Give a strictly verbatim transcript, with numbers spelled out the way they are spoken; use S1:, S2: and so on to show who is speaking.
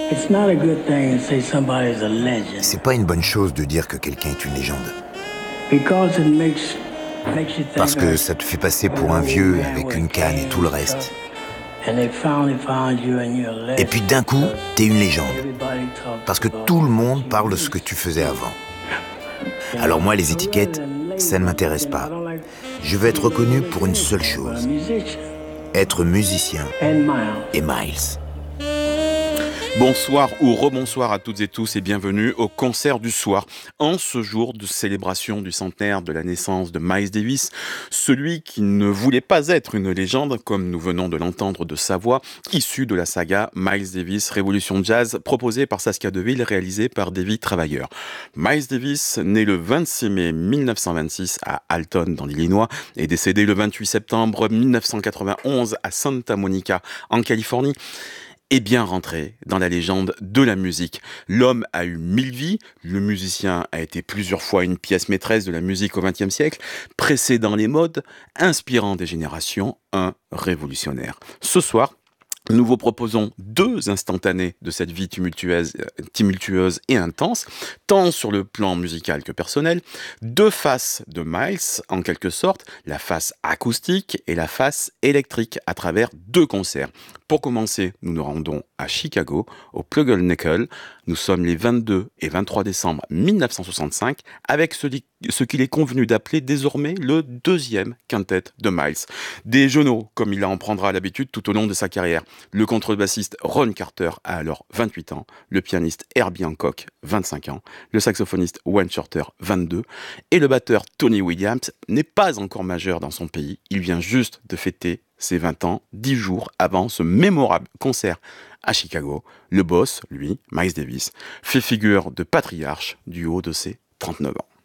S1: C'est pas une bonne chose de dire que quelqu'un est une légende. Parce que ça te fait passer pour un vieux avec une canne et tout le reste. Et puis d'un coup, t'es une légende. Parce que tout le monde parle de ce que tu faisais avant. Alors moi, les étiquettes, ça ne m'intéresse pas. Je veux être reconnu pour une seule chose. Être musicien et Miles.
S2: Bonsoir ou rebonsoir à toutes et tous et bienvenue au concert du soir. En ce jour de célébration du centenaire de la naissance de Miles Davis, celui qui ne voulait pas être une légende, comme nous venons de l'entendre de sa voix, issue de la saga Miles Davis Révolution Jazz, proposée par Saskia Deville, réalisée par Davy Travailleur. Miles Davis, né le vingt-six mai mille neuf cent vingt-six à Alton dans l'Illinois, et décédé le vingt-huit septembre mille neuf cent quatre-vingt-onze à Santa Monica en Californie, est bien rentré dans la légende de la musique. L'homme a eu mille vies, le musicien a été plusieurs fois une pièce maîtresse de la musique au vingtième siècle, précédant les modes, inspirant des générations, un révolutionnaire. Ce soir, nous vous proposons deux instantanés de cette vie tumultueuse, tumultueuse et intense, tant sur le plan musical que personnel, deux faces de Miles, en quelque sorte, la face acoustique et la face électrique, à travers deux concerts. Pour commencer, nous nous rendons à Chicago, au Pluggle Nickel. Nous sommes les vingt-deux et vingt-trois décembre mille neuf cent soixante-cinq, avec ce, ce qu'il est convenu d'appeler désormais le deuxième quintet de Miles. Des genoux, comme il en prendra l'habitude tout au long de sa carrière. Le contrebassiste Ron Carter a alors vingt-huit ans, le pianiste Herbie Hancock, vingt-cinq ans, le saxophoniste Wayne Shorter, vingt-deux, et le batteur Tony Williams n'est pas encore majeur dans son pays, il vient juste de fêter ses vingt ans, dix jours avant ce mémorable concert à Chicago. Le boss, lui, Miles Davis, fait figure de patriarche du haut de ses trente-neuf ans.